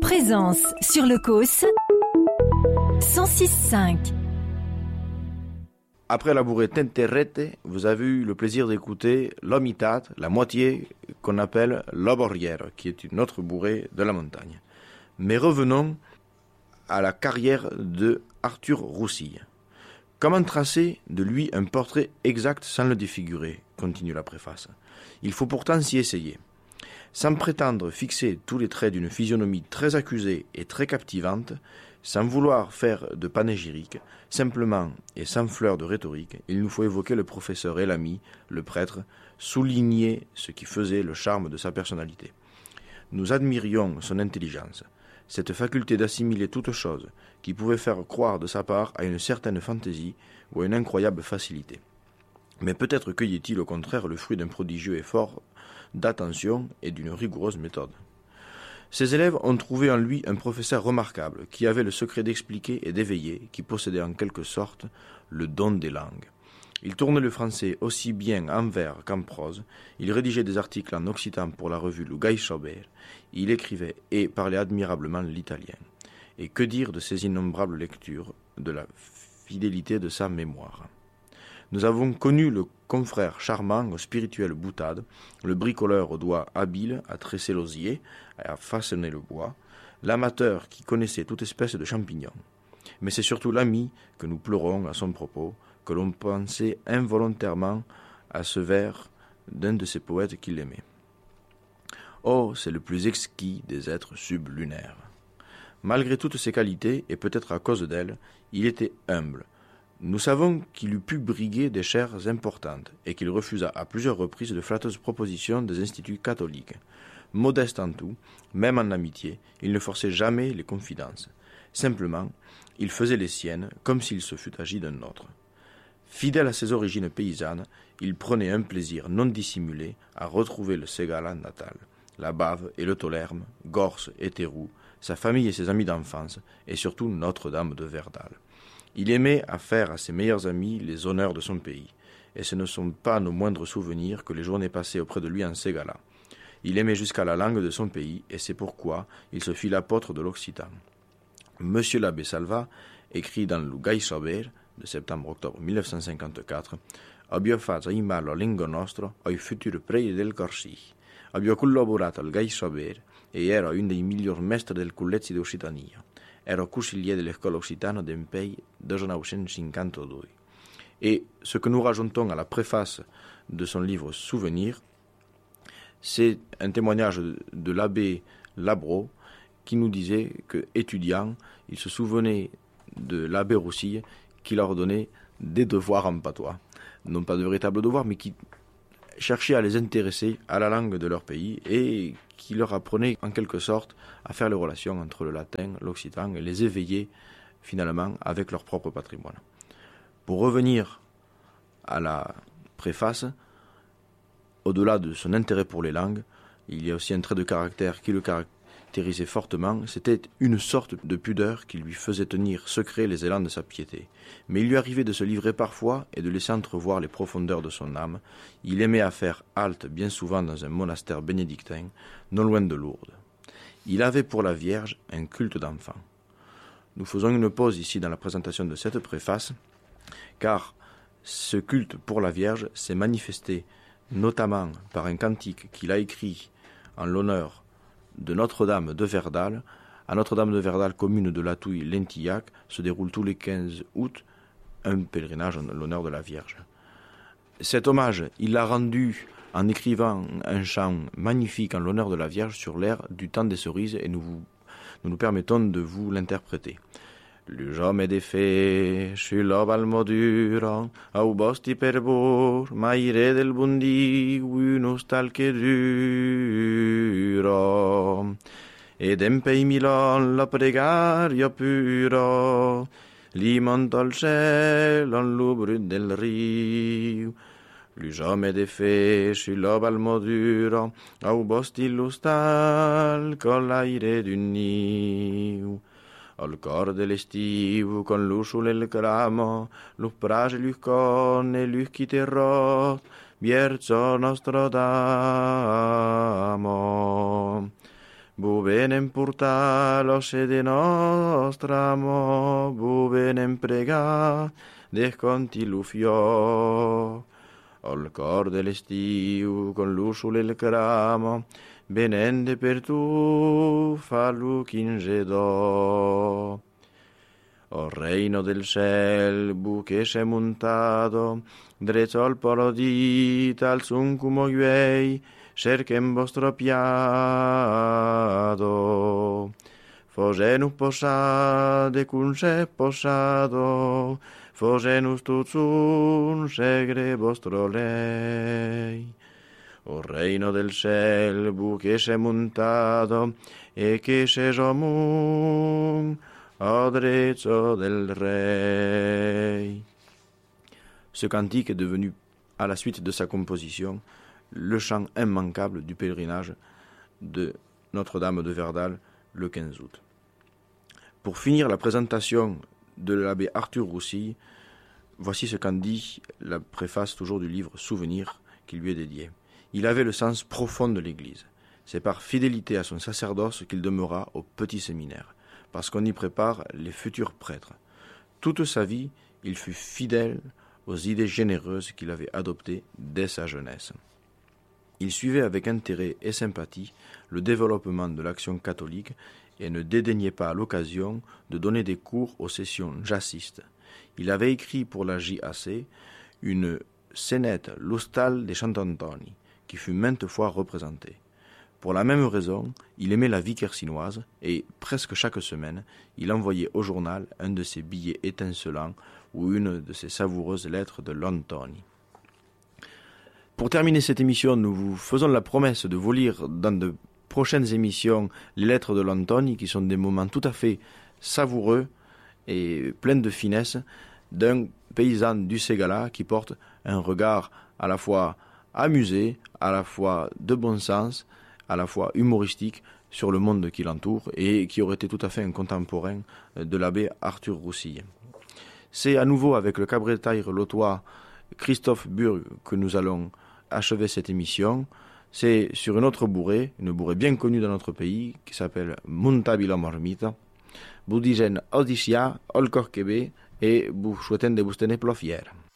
Présence sur le Causse 106.5. Après la bourrée Tenterrette, vous avez eu le plaisir d'écouter l'Omitat, la moitié qu'on appelle l'Oborrière, qui est une autre bourrée de la montagne. Mais revenons à la carrière de Arthur Roussille. Comment tracer de lui un portrait exact sans le défigurer, continue la préface. Il faut pourtant s'y essayer. Sans prétendre fixer tous les traits d'une physionomie très accusée et très captivante, sans vouloir faire de panégyrique, simplement et sans fleur de rhétorique, il nous faut évoquer le professeur et l'ami, le prêtre, souligner ce qui faisait le charme de sa personnalité. Nous admirions son intelligence, cette faculté d'assimiler toute chose qui pouvait faire croire de sa part à une certaine fantaisie ou à une incroyable facilité. Mais peut-être cueillait-il au contraire le fruit d'un prodigieux effort d'attention et d'une rigoureuse méthode. Ses élèves ont trouvé en lui un professeur remarquable, qui avait le secret d'expliquer et d'éveiller, qui possédait en quelque sorte le don des langues. Il tournait le français aussi bien en vers qu'en prose, il rédigeait des articles en occitan pour la revue Le Gaïchaber, il écrivait et parlait admirablement l'italien. Et que dire de ses innombrables lectures, de la fidélité de sa mémoire. Nous avons connu le confrère charmant aux spirituelles boutades, le bricoleur aux doigts habiles à tresser l'osier et à façonner le bois, l'amateur qui connaissait toute espèce de champignons. Mais c'est surtout l'ami que nous pleurons à son propos, que l'on pensait involontairement à ce vers d'un de ces poètes qu'il aimait. Oh, c'est le plus exquis des êtres sublunaires. Malgré toutes ses qualités, et peut-être à cause d'elles, il était humble. Nous savons qu'il eût pu briguer des chaires importantes et qu'il refusa à plusieurs reprises de flatteuses propositions des instituts catholiques. Modeste en tout, même en amitié, il ne forçait jamais les confidences. Simplement, il faisait les siennes comme s'il se fût agi d'un autre. Fidèle à ses origines paysannes, il prenait un plaisir non dissimulé à retrouver le Ségala natal, la Bave et le Tolerme, Gorce et Théroux, sa famille et ses amis d'enfance, et surtout Notre-Dame de Verdal. Il aimait à faire à ses meilleurs amis les honneurs de son pays, et ce ne sont pas nos moindres souvenirs que les journées passées auprès de lui en Ségala. Il aimait jusqu'à la langue de son pays, et c'est pourquoi il se fit l'apôtre de l'Occitan. Monsieur l'abbé Salva écrit dans le Gaïchaber de septembre-octobre 1954 «Abbia fatto in malo la lingua nostra ai futuri preti del Corsi. Abbia collaborato al Gaïchaber e ero un dei migliori maestri del Cullezzi d'Occitania. Ero consigliere dell'École Occitane d'un pays de 1952. » Et ce que nous rajoutons à la préface de son livre Souvenirs, c'est un témoignage de l'abbé Labro qui nous disait qu'étudiant, il se souvenait de l'abbé Roussille qui leur donnait des devoirs en patois. Non pas de véritables devoirs, mais qui cherchaient à les intéresser à la langue de leur pays et qui leur apprenait en quelque sorte à faire les relations entre le latin, l'occitan et les éveiller finalement avec leur propre patrimoine. Pour revenir à la préface, au-delà de son intérêt pour les langues, il y a aussi un trait de caractère qui le caractérisait fortement, c'était une sorte de pudeur qui lui faisait tenir secret les élans de sa piété. Mais il lui arrivait de se livrer parfois et de laisser entrevoir les profondeurs de son âme. Il aimait à faire halte bien souvent dans un monastère bénédictin, non loin de Lourdes. Il avait pour la Vierge un culte d'enfant. Nous faisons une pause ici dans la présentation de cette préface, car ce culte pour la Vierge s'est manifesté notamment par un cantique qu'il a écrit en l'honneur de Notre-Dame de Verdal. À Notre-Dame de Verdal, commune de Latouille-Lentillac, se déroule tous les 15 août un pèlerinage en l'honneur de la Vierge. Cet hommage, il l'a rendu en écrivant un chant magnifique en l'honneur de la Vierge sur l'air du temps des cerises, et nous permettons de vous l'interpréter. L'ugiome de fe, sciulo al moduro, au bosti per bor, maire del bundi, unus tal che duro. Ed empei milon la pregaria puro, li montò al cielo l'ubru del rio. L'ugiome de fe, sciulo al moduro, au bosti lustal, con l'aire d'un niu. Al cor dell'estiu, con l'usciul e il cramo, lu prage, lu conne, lu chiterrot, Bierzo nostro damo. Bu venem purtar l'oce de nostre amor, bu venem pregar, desconti l'ufiò. Al cor de l'estiu, con l'usul e il cramo, venende per tu, fallu quingedò. O reino del ciel, bu che sei montato, dretto al polo dita, al suncumo guei, cerquem vostro piado. Fosenus posade, cun se posado, fosenus tutzun, segre vostro lei. O reino del ciel, bu che sei montato, e che sei somun, au drezzo del rei. Ce cantique est devenu, à la suite de sa composition, le chant immanquable du pèlerinage de Notre-Dame de Verdal le 15 août. Pour finir la présentation de l'abbé Arthur Roussille, voici ce qu'en dit la préface toujours du livre Souvenirs qui lui est dédié. Il avait le sens profond de l'Église. C'est par fidélité à son sacerdoce qu'il demeura au petit séminaire, parce qu'on y prépare les futurs prêtres. Toute sa vie, il fut fidèle aux idées généreuses qu'il avait adoptées dès sa jeunesse. Il suivait avec intérêt et sympathie le développement de l'action catholique et ne dédaignait pas l'occasion de donner des cours aux sessions jassistes. Il avait écrit pour la JAC une scénette L'Ostal des Chantantoni, qui fut maintes fois représentée. Pour la même raison, il aimait la vie quercinoise et, presque chaque semaine, il envoyait au journal un de ses billets étincelants ou une de ses savoureuses lettres de Lontoni. Pour terminer cette émission, nous vous faisons la promesse de vous lire dans de prochaines émissions les lettres de Lontoni, qui sont des moments tout à fait savoureux et pleins de finesse d'un paysan du Ségala qui porte un regard à la fois amusé, à la fois de bon sens, à la fois humoristique sur le monde qui l'entoure et qui aurait été tout à fait un contemporain de l'abbé Arthur Roussille. C'est à nouveau avec le cabretaire lotois Christophe Burg que nous allons achever cette émission. C'est sur une autre bourrée, une bourrée bien connue dans notre pays, qui s'appelle Muntabila Mormita. Vous disent Odissia, Olkorkebe et vous souhaitez de vous tenir plofière.